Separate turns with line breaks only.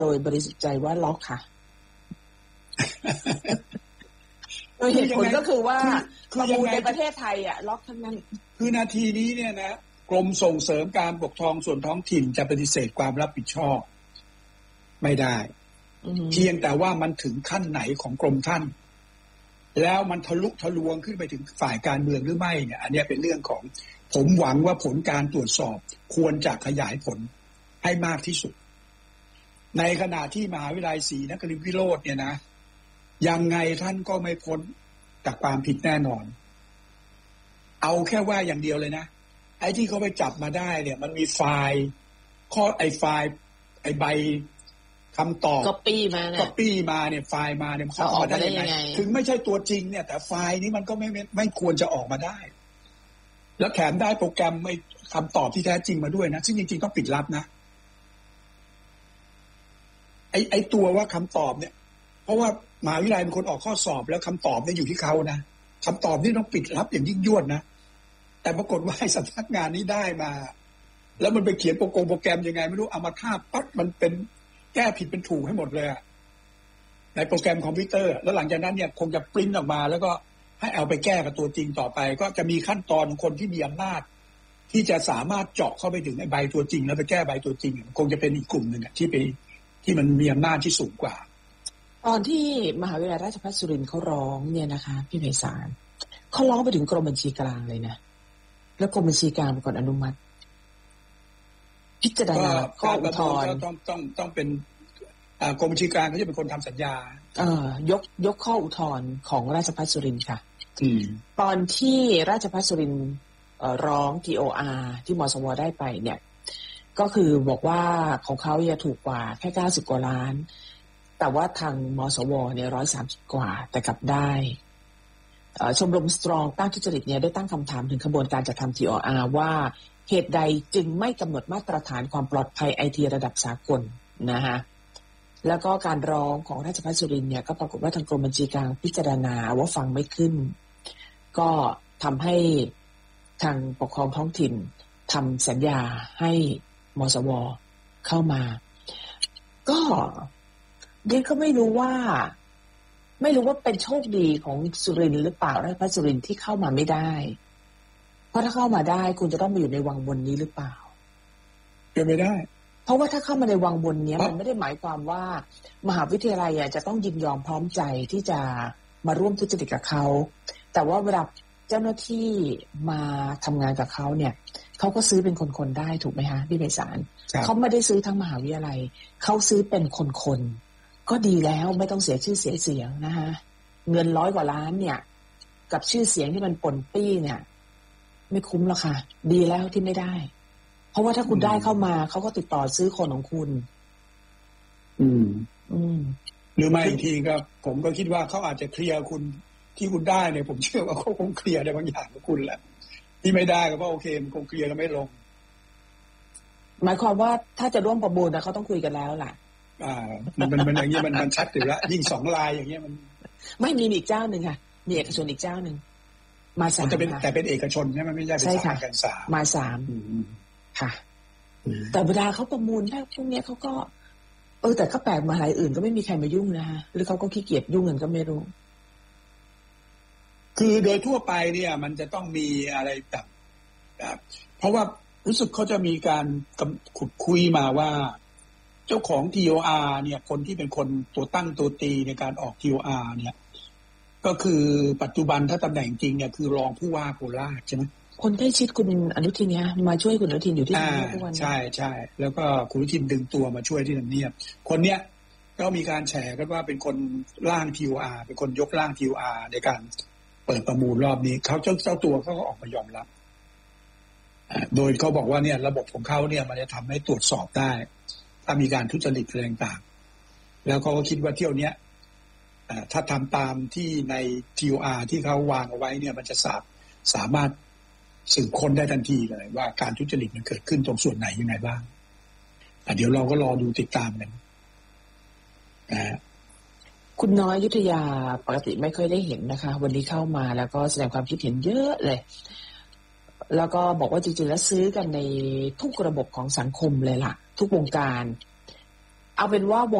โดยบริสุทธิ์ใจว่าล็อกค่ะโดยเหตุผลก็คือว่าประมูลในประเทศไทยอ่ะล็อกทั้งนั้น
คือนาทีนี้เนี่ยนะกรมส่งเสริมการปกครองส่วนท้องถิ่นจะปฏิเสธความรับผิดชอบไม่ได้เพียงแต่ว่ามันถึงขั้นไหนของกรมท่านแล้วมันทะลุทะลวงขึ้นไปถึงฝ่ายการเมืองหรือไม่เนี่ยอันนี้เป็นเรื่องของผมหวังว่าผลการตรวจสอบควรจะขยายผลให้มากที่สุดในขณะที่มหาวิทยาลัยศรีนครินทรวิโรจน์เนี่ยนะยังไงท่านก็ไม่พ้นจากความผิดแน่นอนเอาแค่ว่าอย่างเดียวเลยนะไอ้ที่เขาไปจับมาได้เนี่ยมันมีไฟล์ข้อไอ้ใบคำตอบ
ก๊อปปี้มา
เนี่ยไฟล์มาเนี่ยเขาออกมาได้ยังไงถึงไม่ใช่ตัวจริงเนี่ยแต่ไฟล์นี้มันก็ไม่ควรจะออกมาได้แล้วแถมได้โปรแกรมไม่คำตอบที่แท้จริงมาด้วยนะซึ่งจริงๆต้องปิดลับนะไอ้ตัวว่าคำตอบเนี่ยเพราะว่ามหาวิทยาลัยเป็นคนออกข้อสอบแล้วคำตอบเนี่ยอยู่ที่เขานะคำตอบนี่ต้องปิดลับอย่างยิ่งยวดนะแต่ปรากฏว่าสำนักงานนี้ได้มาแล้วมันไปเขียนโปรแกรมยังไงไม่รู้เอามาทาบปั๊บมันเป็นแก้ผิดเป็นถูกให้หมดเลยในโปรแกรมคอมพิวเตอร์แล้วหลังจากนั้นเนี่ยคงจะปริ้นออกมาแล้วก็ให้เอาไปแก้กับตัวจริงต่อไปก็จะมีขั้นตอนของคนที่มีอำนาจที่จะสามารถเจาะเข้าไปถึงไอ้ใบตัวจริงแล้วไปแก้ใบตัวจริงคงจะเป็นอีกกลุ่มหนึ่งที่มันมีอำนาจที่สูงกว่า
ตอนที่มหาวิทยาลัยราชภัฏสุรินทร์เขาร้องเนี่ยนะคะพี่ไพศาลเขาร้องไปถึงกรมบัญชีกลางเลยนะแล้วกรมบัญชีกลางเป็นคนอนุมัติพิจารณาข้ออุทธรณ์
ต้องเป็นกรมบัญชีกลางเขาจะเป็นคนทำสัญญ
ายกข้ออุทธรณ์ของราชภัฏสุรินทร์ค่ะตอนที่ราชภัฏสุรินทร์ร้อง TOR ที่มสวได้ไปเนี่ยก็คือบอกว่าของเขาจะถูกกว่าแค่90กว่าล้านแต่ว่าทางมสวเนี่ย130กว่าแต่กลับได้ชมรมสตรองต้านทุจริตเนี่ยได้ตั้งคำถามถึงขบวนการจัดทำ TOR ว่าเหตุใดจึงไม่กำหนดมาตรฐานความปลอดภัยไอทีระดับสากลนะคะแล้วก็การร้องของราชภัฏสุรินทร์เนี่ยก็ปรากฏว่าทางกรมบัญชีกลางพิจารณาว่าฟังไม่ขึ้นก็ทำให้ทางปกครองท้องถิ่นทำสัญญาให้มสวเข้ามาก็เดี๋ยวก็ไม่รู้ว่าเป็นโชคดีของสุรินทร์หรือเปล่าราชภัฏสุรินทร์ที่เข้ามาไม่ได้เพราะถ้าเข้ามาได้คุณจะต้องมาอยู่ในวังวนนี้หรือเปล่า
เป็นไม่ได้
เพราะว่าถ้าเข้ามาในวังวนนี้มันไม่ได้หมายความว่ามหาวิทยาลัยจะต้องยินยอมพร้อมใจที่จะมาร่วมทุจริตกับเขาแต่ว่าเวลาเจ้าหน้าที่มาทำงานกับเขาเนี่ยเขาก็ซื้อเป็นคนๆได้ถูกไหมฮะพี่ไพศาลเขาไม่ได้ซื้อทั้งมหาวิทยาลัยเขาซื้อเป็นคนๆก็ดีแล้วไม่ต้องเสียชื่อเสียงนะคะเงิน100 กว่าล้านเนี่ยกับชื่อเสียงที่มันปนปี้เนี่ยไม่คุ้มหรอกค่ะดีแล้วที่ไม่ได้เพราะว่าถ้าคุณได้เข้ามาเขาก็ติดต่อซื้อคนของคุณ
หรือไม่อีกทีก็ผมก็คิดว่าเขาอาจจะเคลียร์คุณที่คุณได้เนี่ยผมเชื่อว่าเขาคงเคลียร์ได้บางอย่างกับคุณแหละที่ไม่ได้ก็เพราะโอเคมันคงเคลียร์กันไม่ลง
หมายความว่าถ้าจะร่วมประมูลนะเขาต้องคุยกันแล้วล่ะ
มันอย่างนี้มันชัดอยู่แล้วยิ่ง2 รายอย่างเงี้ยมัน
ไม่มีอีกเจ้าหนึ่งค่ะมีเอกชนอีกเจ้าหนึ่งมา3
แต่เป็นเอกชนใช่ไหมไม่ใช่เป็นสถาบันการศึกษา
มา3ค่ะแต่เวลาเขาประมูลพวกนี้เขาก็แต่ก็แปลกมหาลัยอื่นก็ไม่มีใครมายุ่งนะคะหรือเขาก็ขี้เกียจยุ่งกันก็ไม่รู้
คือโดยทั่วไปเนี่ยมันจะต้องมีอะไรแบบเพราะว่ารู้สึกเขาจะมีการขุดคุยมาว่าเจ้าของ TOR เนี่ยคนที่เป็นคนตัวตั้งตัวตีในการออก TOR เนี่ยก็คือปัจจุบันถ้าตำแหน่งจริงเนี่ยคือรองผู้ว่าโคราชใช่ไหม
คนใกล้ชิดคุณอนุทินเนี่ยมาช่วยคุณอนุทินอยู่ที่ทำเนียบทุกวัน
ใช่ใช่แล้วก็คุณอนุทินดึงตัวมาช่วยที่ทำเนียบคนเนี้ยก็มีการแฉกันว่าเป็นคนร่าง TOR เป็นคนยกร่าง TOR ในการเปิดประมูลรอบนี้เขาเจ้าตัวเขาก็ออกมายอมรับโดยเขาบอกว่าเนี่ยระบบของเขาเนี่ยมันจะทำให้ตรวจสอบได้ถ้ามีการทุจริตอะไรต่างๆแล้วเขาก็คิดว่าเที่ยวเนี้ยถ้าทำตามที่ใน TOR ที่เขาวางเอาไว้เนี่ยมันจะสามารถสืบค้นได้ทันทีเลยว่าการทุจริตมันเกิดขึ้นตรงส่วนไหนยังไงบ้างเดี๋ยวเราก็รอดูติดตามกัน
คุณน้อยยุทธยาปกติไม่เคยได้เห็นนะคะวันนี้เข้ามาแล้วก็แสดงความคิดเห็นเยอะเลยแล้วก็บอกว่าจริงๆแล้วซื้อกันในทุกระบบของสังคมเลยล่ะทุกวงการเอาเป็นว่าวง